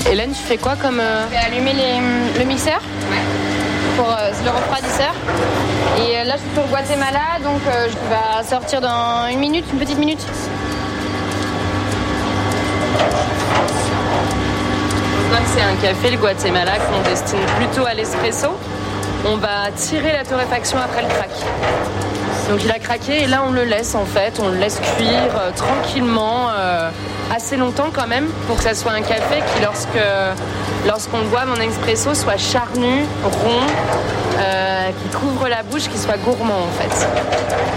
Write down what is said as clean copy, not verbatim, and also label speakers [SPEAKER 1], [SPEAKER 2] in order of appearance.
[SPEAKER 1] Hélène, tu fais quoi comme...
[SPEAKER 2] Je vais allumer le mixeur pour le refroidisseur. Et là, je suis pour le Guatemala, donc je vais sortir dans une petite minute.
[SPEAKER 1] Donc c'est un café, le Guatemala, qu'on destine plutôt à l'espresso. On va tirer la torréfaction après le crack. Donc il a craqué et là on le laisse en fait, on le laisse cuire tranquillement, assez longtemps quand même, pour que ça soit un café qui lorsqu'on le boit en expresso soit charnu, rond, qui couvre la bouche, qui soit gourmand en fait.